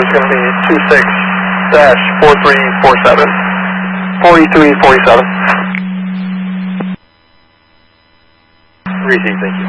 going to be 26-4347. 4347. Receive, thank you.